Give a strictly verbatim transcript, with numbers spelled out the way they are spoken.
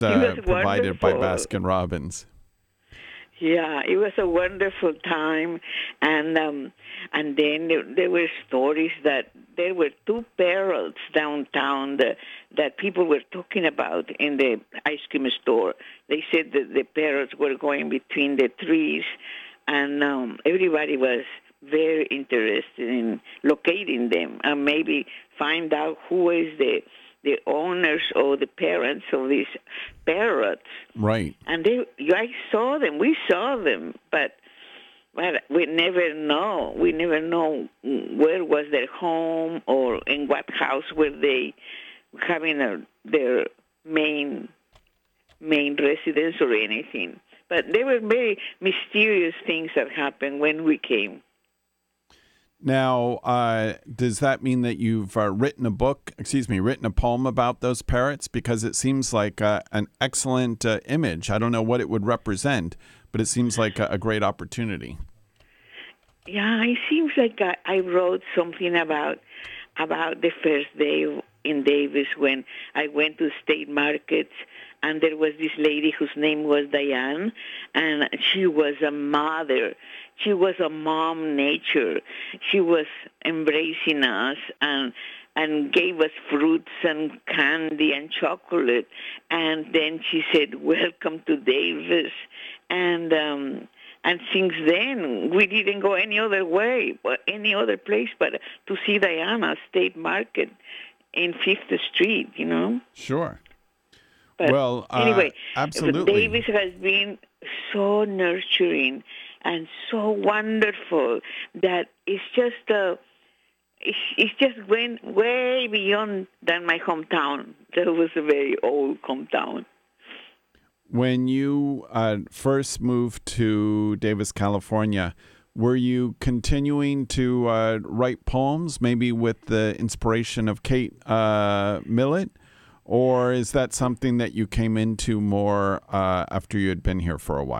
It was uh, provided by wonderful. Baskin Robbins. Yeah, it was a wonderful time, and um, and then there, there were stories that there were two parrots downtown that, that people were talking about in the ice cream store. They said that the parrots were going between the trees, and um, everybody was very interested in locating them and maybe find out who is the the owners or the parents of these parrots. Right. And they, I saw them. We saw them, but but we never know. We never know where was their home or in what house were they having a, their main main residence or anything. But there were very mysterious things that happened when we came. Now, uh, does that mean that you've uh, written a book, excuse me, written a poem about those parrots? Because it seems like uh, an excellent uh, image. I don't know what it would represent, but it seems like a, a great opportunity. Yeah, it seems like I, I wrote something about about the first day in Davis when I went to state markets, and there was this lady whose name was Diane, and she was a mother. She was a mom nature. She was embracing us and and gave us fruits and candy and chocolate. And then she said, "Welcome to Davis." And um, and since then, we didn't go any other way, any other place but to see Diana State Market in Fifth Street, you know? Sure. But well, uh, anyway, absolutely. Davis has been so nurturing and so wonderful that it's just uh, it's, it's just went way beyond than my hometown. That was a very old hometown. When you uh, first moved to Davis, California, were you continuing to uh, write poems, maybe with the inspiration of Kate uh, Millett? Or is that something that you came into more uh, after you had been here for a while?